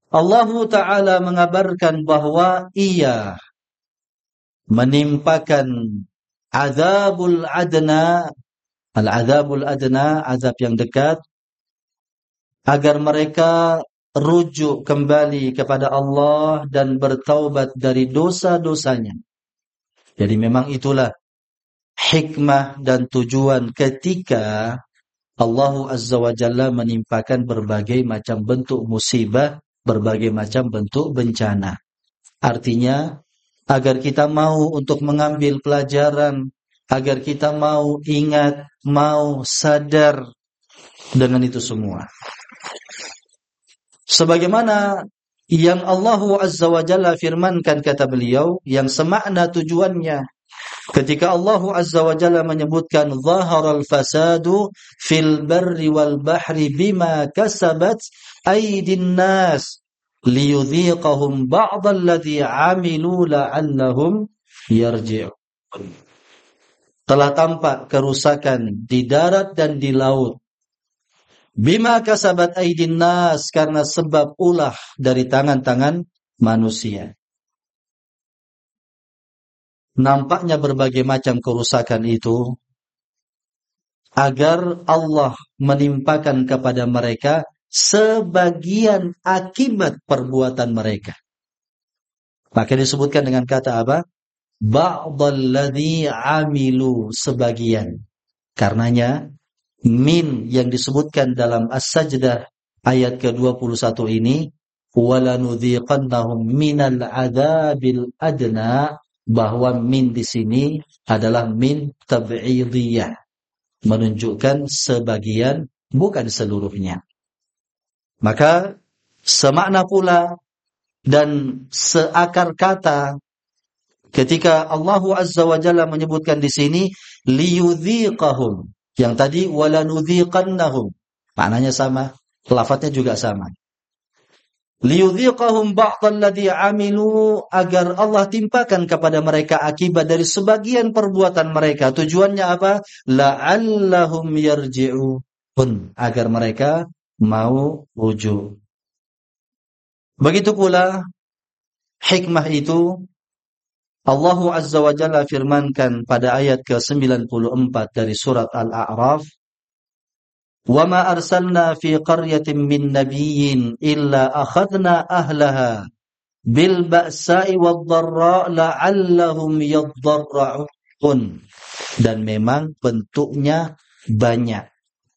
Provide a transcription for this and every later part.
Allah Ta'ala mengabarkan bahwa Ia menimpakan azabul adna, al-azabul adna, azab yang dekat, agar mereka rujuk kembali kepada Allah dan bertaubat dari dosa-dosanya. Jadi memang itulah hikmah dan tujuan ketika Allah Azza wa Jalla menimpakan berbagai macam bentuk musibah, berbagai macam bentuk bencana. Artinya, agar kita mau untuk mengambil pelajaran, agar kita mau ingat, mau sadar dengan itu semua. Sebagaimana yang Allah Azza wa Jalla firmankan, kata beliau, yang semakna tujuannya. Ketika Allah Azza wa Jalla menyebutkan zaharal fasadu fil barri wal bahri bima kasabat aydin nas liyudhiqahum ba'dalladhi 'amilu la'allahum yarji'un. Telah tampak kerusakan di darat dan di laut. Bima kasabat aydin nas, karena sebab ulah dari tangan-tangan manusia. Nampaknya berbagai macam kerusakan itu agar Allah menimpakan kepada mereka sebagian akibat perbuatan mereka. Maka disebutkan dengan kata apa? Ba'dalladzi amilu, sebagian. Karenanya min yang disebutkan dalam As-Sajdah ayat ke-21 ini, walanudhiqannahum minal adzabil adna, bahwa min di sini adalah min tab'idiyah, menunjukkan sebagian, bukan seluruhnya. Maka semakna pula dan seakar kata ketika Allah Azza wa Jalla menyebutkan di sini liyudhiqahum, yang tadi walanudhiqannahum, maknanya sama, lafadznya juga sama. Liyudhiqahum ba'dalladzi 'amilu, agar Allah timpakan kepada mereka akibat dari sebagian perbuatan mereka. Tujuannya apa? La'allahum yarji'un, agar mereka mau rujuk. Begitu pula hikmah itu Allah Azza wa Jalla firmankan pada ayat ke-94 dari surat Al-A'raf, وَمَا أَرْسَلْنَا فِي قَرْيَةٍ مِّن نَّبِيٍّ إِلَّا أَخَذْنَا أَهْلَهَا بِالْبَأْسَاءِ وَالضَّرَّاءِ لَعَلَّهُمْ يَضَّرَّعُونَ. Dan memang bentuknya banyak.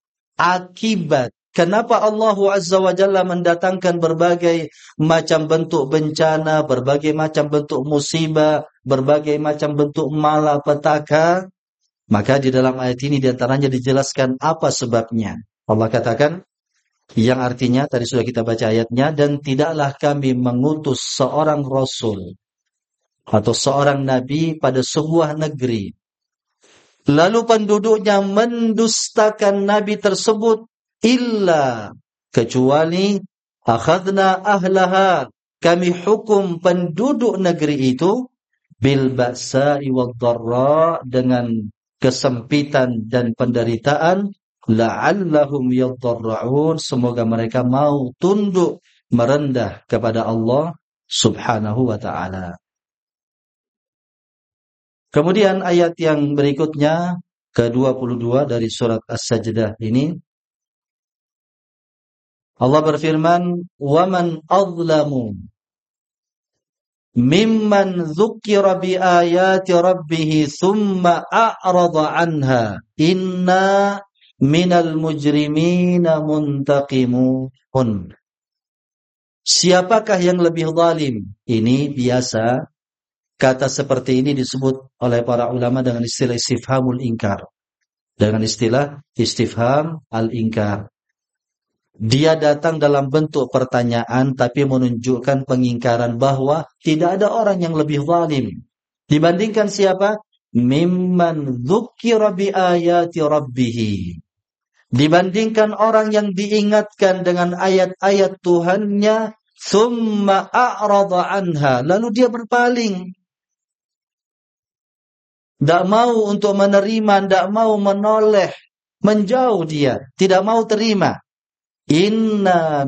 Akibat kenapa Allah Azza wa Jalla mendatangkan berbagai macam bentuk bencana, berbagai macam bentuk musibah, berbagai macam bentuk malapetaka, maka di dalam ayat ini diantaranya dijelaskan apa sebabnya. Allah katakan, yang artinya tadi sudah kita baca ayatnya, dan tidaklah kami mengutus seorang rasul atau seorang nabi pada sebuah negeri, lalu penduduknya mendustakan nabi tersebut, illa, kecuali akhadna ahlaha, kami hukum penduduk negeri itu bil ba'sa'i wad dharra, dengan kesempitan dan penderitaan, la'allahum yadharra'un, semoga mereka mau tunduk merendah kepada Allah Subhanahu wa ta'ala. Kemudian ayat yang berikutnya ke-22 dari surat As-Sajdah ini, Allah berfirman, "Waman azlamu mimman dzukira bi ayati rabbih tsumma a'rada anha inna minal mujrimina muntaqimun." Siapakah yang lebih zalim? Ini biasa kata seperti ini disebut oleh para ulama dengan istilah istifhamul inkar. Dengan istilah istifham al-inkar. Dia datang dalam bentuk pertanyaan tapi menunjukkan pengingkaran bahwa tidak ada orang yang lebih zalim dibandingkan siapa? Mimman dzukira bi ayati rabbih. Dibandingkan orang yang diingatkan dengan ayat-ayat Tuhannya, tsumma a'rada anha, lalu dia berpaling. Tidak mau untuk menerima, tidak mau menoleh, menjauh dia, tidak mau terima. Inna